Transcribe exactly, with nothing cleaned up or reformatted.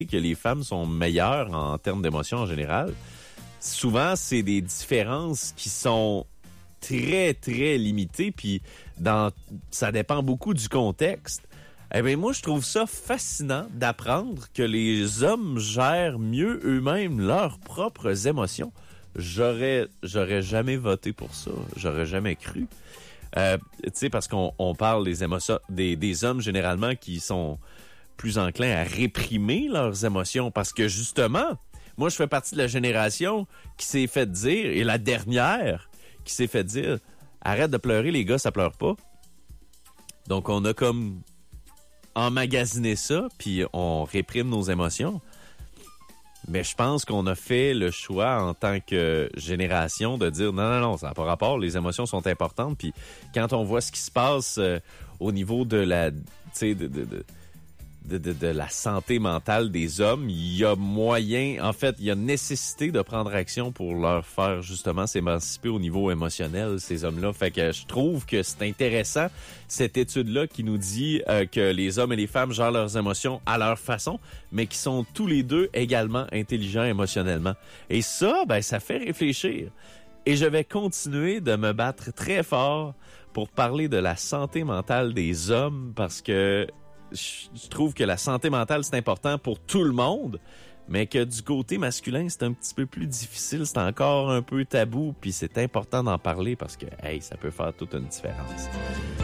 que les femmes sont meilleures en termes d'émotions en général, souvent, c'est des différences qui sont très, très limitées, puis dans, ça dépend beaucoup du contexte. Eh bien, moi, je trouve ça fascinant d'apprendre que les hommes gèrent mieux eux-mêmes leurs propres émotions. J'aurais, j'aurais jamais voté pour ça. J'aurais jamais cru. Euh, tu sais, parce qu'on on parle des émotions, des, des hommes généralement qui sont plus enclins à réprimer leurs émotions parce que justement, moi, je fais partie de la génération qui s'est fait dire, et la dernière qui s'est fait dire, arrête de pleurer, les gars, ça pleure pas. Donc, on a comme emmagasiné ça, puis on réprime nos émotions. Mais je pense qu'on a fait le choix en tant que génération de dire non, non, non, ça n'a pas rapport, les émotions sont importantes. Puis quand on voit ce qui se passe euh, au niveau de la, tu sais, de, de, de, de, de, de la santé mentale des hommes, il y a moyen, en fait, il y a nécessité de prendre action pour leur faire justement s'émanciper au niveau émotionnel, ces hommes-là. Fait que je trouve que c'est intéressant, cette étude-là qui nous dit euh, que les hommes et les femmes gèrent leurs émotions à leur façon, mais qui sont tous les deux également intelligents émotionnellement. Et ça, ben, ça fait réfléchir. Et je vais continuer de me battre très fort pour parler de la santé mentale des hommes parce que je trouve que la santé mentale, c'est important pour tout le monde, mais que du côté masculin, c'est un petit peu plus difficile, c'est encore un peu tabou, puis c'est important d'en parler parce que, hey, ça peut faire toute une différence.